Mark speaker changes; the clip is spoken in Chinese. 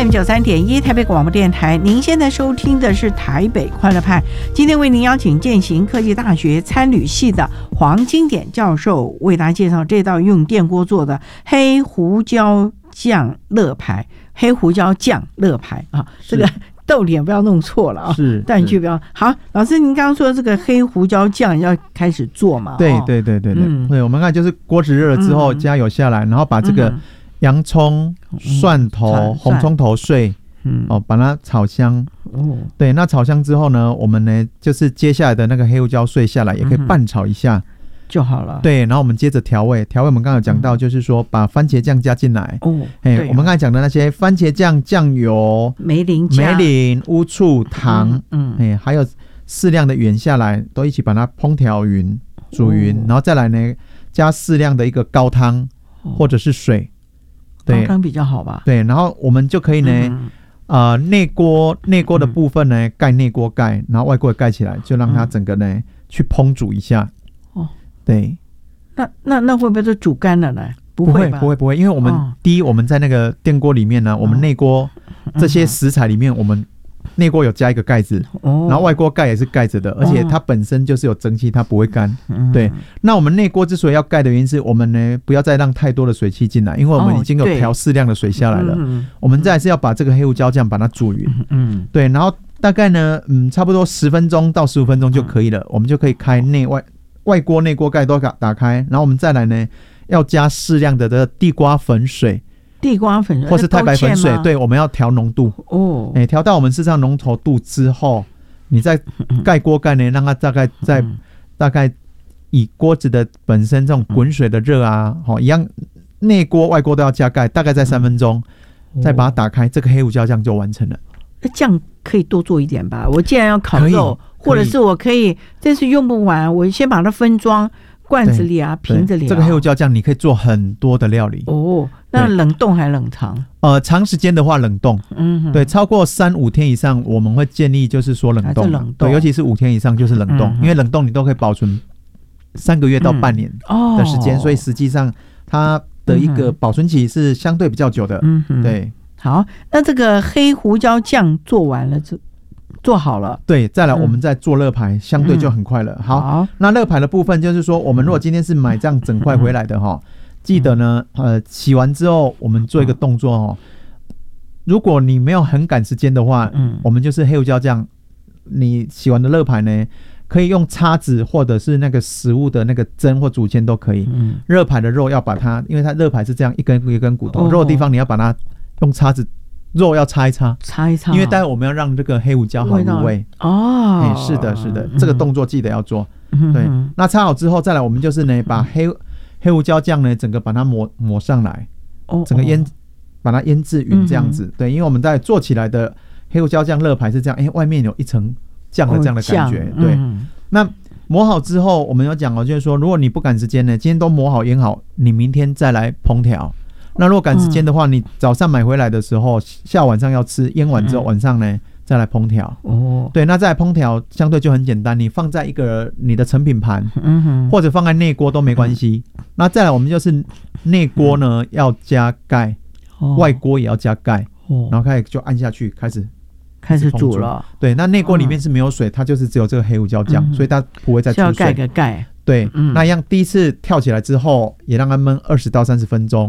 Speaker 1: FM 93.1台北广播电台，您现在收听的是台北快乐派。今天为您邀请健行科技大学餐旅系的黄金典教授，为大家介绍这道用电锅做的黑胡椒酱乐排。黑胡椒酱乐排啊，这个逗点不要弄错了啊，
Speaker 2: 是
Speaker 1: 但就不要好。老师，您刚刚说这个黑胡椒酱要开始做嘛？
Speaker 2: 对，我们看就是锅子热了之后加油下来，然后把这个洋葱、蒜头、红葱头碎，把它炒香。对，那炒香之后呢，我们呢就是接下来的那个黑胡椒碎下来，也可以拌炒一下。
Speaker 1: 就好了。
Speaker 2: 对，然后我们接着调味我们刚刚有讲到，就是说把番茄酱加进来。我们刚才讲的那些番茄酱、酱油、梅林、乌醋、糖，还有适量的盐下来，都一起把它烹调匀、煮匀，然后再来呢加适量的一个高汤或者是水。
Speaker 1: 高汤比较好吧？
Speaker 2: 对，然后我们就可以呢，内锅的部分呢盖内锅盖，然后外锅盖起来，就让它整个呢去烹煮一下。对，
Speaker 1: 那会不会就煮干了呢？不会，
Speaker 2: 因为我们第一，我们在那个电锅里面呢，我们内锅这些食材里面，我们内锅有加一个盖子，然后外锅盖也是盖着的，而且它本身就是有蒸汽，它不会干。对，那我们内锅之所以要盖的原因是我们呢不要再让太多的水汽进来，因为我们已经有调适量的水下来了。我们再来是要把这个黑胡椒酱把它煮匀。对，然后大概呢，差不多10分钟到15分钟就可以了，我们就可以开外锅内锅盖都打开，然后我们再来呢，要加适量的地瓜粉水，或是太白粉水，对，我们要调浓度调到我们市场浓稠度之后，你再盖锅盖呢，让它大概以锅子的本身这种滚水的热啊，一样内锅外锅都要加盖，大概在3分钟，再把它打开，这个黑胡椒酱就完成了。
Speaker 1: 酱可以多做一点吧？我既然要烤肉，或者是我可以这次用不完，我先把它分装罐子里啊、瓶子里。
Speaker 2: 这个黑胡椒酱你可以做很多的料理。
Speaker 1: 那冷冻还冷藏？
Speaker 2: 长时间的话冷冻。对，超过3-5天以上，我们会建议就是说冷冻。对，尤其是5天以上就是冷冻，因为冷冻你都可以保存3个月到半年的时间，所以实际上它的一个保存期是相对比较久的。对。
Speaker 1: 好，那这个黑胡椒酱做完了，做好了，
Speaker 2: 对，再来我们再做乐排，相对就很快了。好，那乐排的部分就是说，我们如果今天是买这样整块回来的记得呢，洗完之后我们做一个动作如果你没有很赶时间的话，我们就是黑胡椒酱，你洗完的乐排呢，可以用叉子或者是那个食物的那个针或竹签都可以。热排的肉要把它，因为它热排是这样一根一根骨头，肉的地方你要把它用叉子，肉要擦一擦，因为待会我们要让这个黑胡椒好入味。是的，这个动作记得要做。对，那擦好之后，再来我们就是呢，把黑胡椒酱呢，整个把它抹上来，整个把它腌制匀这样子。对，因为我们在做起来的黑胡椒酱乐排是这样，外面有一层酱的这样的感觉。对，那抹好之后，我们有讲就是说，如果你不赶时间呢，今天都抹好腌好，你明天再来烹调。那如果赶时间的话，你早上买回来的时候，下午晚上要吃，腌完之后晚上呢再来烹调。对，那再来烹调相对就很简单，你放在一个你的成品盘，或者放在内锅都没关系。那再来我们就是内锅呢要加盖，外锅也要加盖，然后开始就按下去开始煮了。对，那内锅里面是没有水，它就是只有这个黑胡椒酱，所以它不会再出水。
Speaker 1: 要盖个盖。
Speaker 2: 对，那一样第一次跳起来之后，也让它焖20到30分钟。